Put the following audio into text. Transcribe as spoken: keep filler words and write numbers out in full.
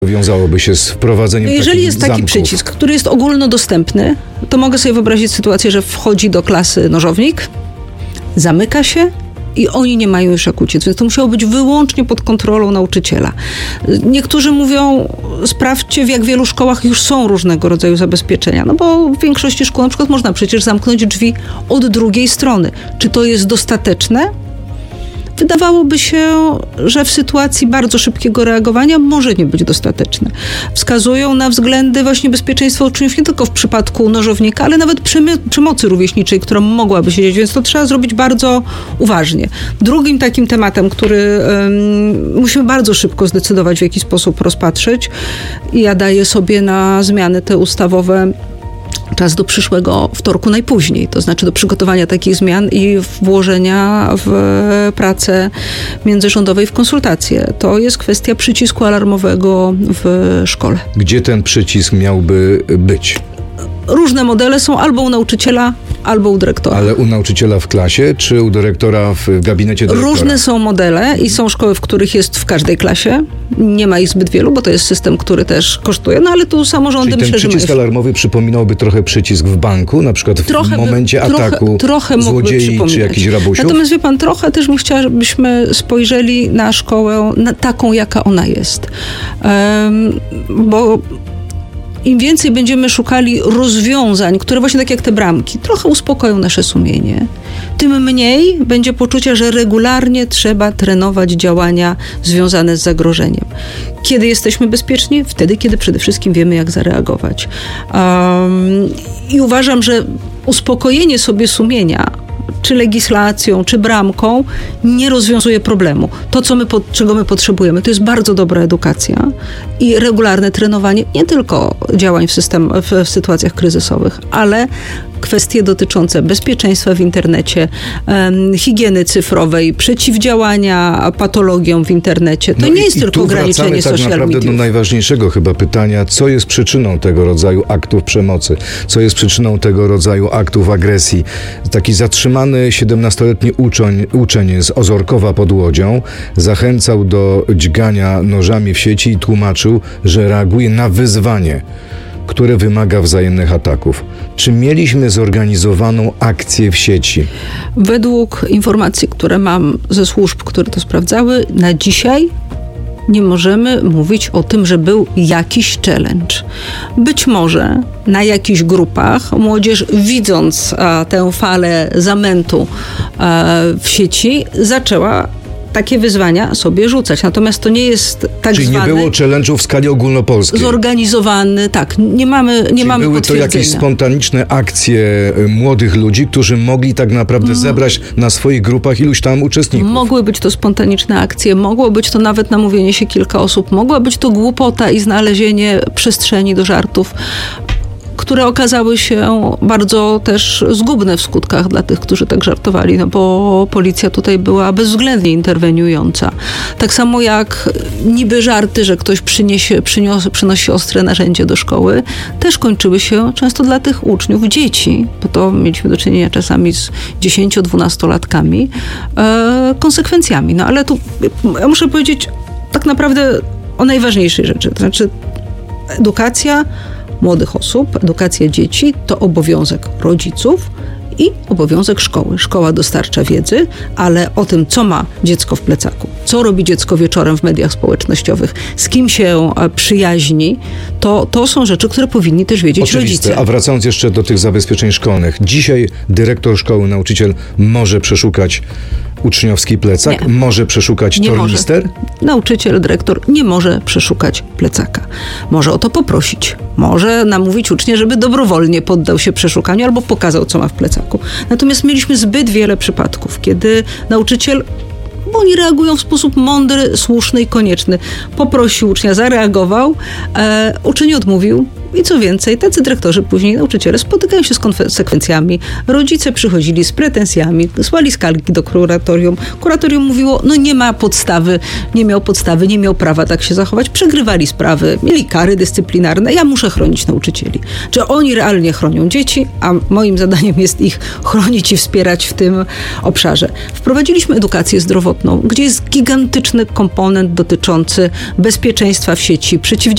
Wiązałoby się z wprowadzeniem Jeżeli takich jest taki zamków. przycisk, który jest ogólnodostępny, to mogę sobie wyobrazić sytuację, że wchodzi do klasy nożownik, zamyka się i oni nie mają już jak uciec, więc to musiało być wyłącznie pod kontrolą nauczyciela. Niektórzy mówią, sprawdźcie, w jak wielu szkołach już są różnego rodzaju zabezpieczenia, no bo w większości szkół na przykład można przecież zamknąć drzwi od drugiej strony. Czy to jest dostateczne? Wydawałoby się, że w sytuacji bardzo szybkiego reagowania może nie być dostateczne. Wskazują na względy właśnie bezpieczeństwa uczniów nie tylko w przypadku nożownika, ale nawet przemy- przemocy rówieśniczej, która mogłaby się dziać, więc to trzeba zrobić bardzo uważnie. Drugim takim tematem, który um, musimy bardzo szybko zdecydować, w jaki sposób rozpatrzeć, i ja daję sobie na zmiany te ustawowe czas do przyszłego wtorku najpóźniej, to znaczy do przygotowania takich zmian i włożenia w pracę międzyrządowej, w konsultacje. To jest kwestia przycisku alarmowego w szkole. Gdzie ten przycisk miałby być? Różne modele są albo u nauczyciela, albo u dyrektora. Ale u nauczyciela w klasie, czy u dyrektora w gabinecie dyrektora? Różne są modele i są szkoły, w których jest w każdej klasie. Nie ma ich zbyt wielu, bo to jest system, który też kosztuje, no ale tu samorządy Czyli myślę, ten przycisk że mają... alarmowy przypominałby trochę przycisk w banku, na przykład w Trochę momencie by, ataku trochę, trochę złodziei czy jakichś rabusiów? Natomiast wie pan, trochę też bym chciała, żebyśmy spojrzeli na szkołę na taką, jaka ona jest. Um, bo im więcej będziemy szukali rozwiązań, które właśnie tak jak te bramki, trochę uspokoją nasze sumienie, tym mniej będzie poczucia, że regularnie trzeba trenować działania związane z zagrożeniem. Kiedy jesteśmy bezpieczni? Wtedy, kiedy przede wszystkim wiemy, jak zareagować. Um, I uważam, że uspokojenie sobie sumienia, czy legislacją, czy bramką, nie rozwiązuje problemu. To, co my, czego my potrzebujemy, to jest bardzo dobra edukacja i regularne trenowanie nie tylko działań w, system, w, w sytuacjach kryzysowych, ale kwestie dotyczące bezpieczeństwa w internecie, um, higieny cyfrowej, przeciwdziałania patologiom w internecie. To no nie i, jest i tylko ograniczenie tak social naprawdę mediów. do najważniejszego chyba pytania, co jest przyczyną tego rodzaju aktów przemocy, co jest przyczyną tego rodzaju aktów agresji. Taki zatrzymany siedemnastoletni uczeń, uczeń z Ozorkowa pod Łodzią zachęcał do dźgania nożami w sieci i tłumaczył, że reaguje na wyzwanie, które wymaga wzajemnych ataków. Czy mieliśmy zorganizowaną akcję w sieci? Według informacji, które mam ze służb, które to sprawdzały, na dzisiaj nie możemy mówić o tym, że był jakiś challenge. Być może na jakichś grupach młodzież, widząc a, tę falę zamętu a, w sieci, zaczęła takie wyzwania sobie rzucać. Natomiast to nie jest tak Czyli zwany... nie było challenge'u w skali ogólnopolskiej? Zorganizowany, tak. Nie mamy, nie Czyli mamy były to jakieś spontaniczne akcje młodych ludzi, którzy mogli tak naprawdę zebrać na swoich grupach iluś tam uczestników? Mogły być to spontaniczne akcje, mogło być to nawet namówienie się kilka osób, mogła być to głupota i znalezienie przestrzeni do żartów, które okazały się bardzo też zgubne w skutkach dla tych, którzy tak żartowali, no bo policja tutaj była bezwzględnie interweniująca. Tak samo jak niby żarty, że ktoś przyniesie, przynios, przynosi ostre narzędzie do szkoły, też kończyły się często dla tych uczniów, dzieci, bo to mieliśmy do czynienia czasami z dziesięcio-dwunastolatkami, e, konsekwencjami. No ale tu ja muszę powiedzieć tak naprawdę o najważniejszej rzeczy, to znaczy edukacja młodych osób, edukacja dzieci to obowiązek rodziców i obowiązek szkoły. Szkoła dostarcza wiedzy, ale o tym, co ma dziecko w plecaku, co robi dziecko wieczorem w mediach społecznościowych, z kim się przyjaźni, to, to są rzeczy, które powinni też wiedzieć Oczywiste. rodzice. A wracając jeszcze do tych zabezpieczeń szkolnych. Dzisiaj dyrektor szkoły, nauczyciel może przeszukać uczniowski plecak? Nie. Może przeszukać Nie tornister? może. Nauczyciel, dyrektor nie może przeszukać plecaka. Może o to poprosić. Może namówić ucznia, żeby dobrowolnie poddał się przeszukaniu albo pokazał, co ma w plecaku. Natomiast mieliśmy zbyt wiele przypadków, kiedy nauczyciel, bo oni reagują w sposób mądry, słuszny i konieczny, poprosił ucznia, zareagował, e, uczeń odmówił. I co więcej, tacy dyrektorzy, później nauczyciele spotykają się z konsekwencjami. Rodzice przychodzili z pretensjami, słali skargi do kuratorium. Kuratorium mówiło, no nie ma podstawy, nie miał podstawy, nie miał prawa tak się zachować. Przegrywali sprawy, mieli kary dyscyplinarne. Ja muszę chronić nauczycieli. Czy oni realnie chronią dzieci, a moim zadaniem jest ich chronić i wspierać w tym obszarze. Wprowadziliśmy edukację zdrowotną, gdzie jest gigantyczny komponent dotyczący bezpieczeństwa w sieci, przeciwdziałania